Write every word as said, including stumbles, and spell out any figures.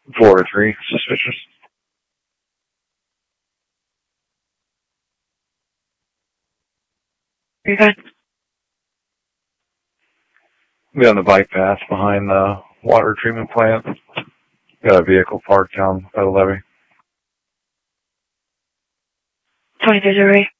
Four to three, suspicious. Okay. Be on the bike path behind the water treatment plant. Got a vehicle parked down by the levee. twenty-three to three.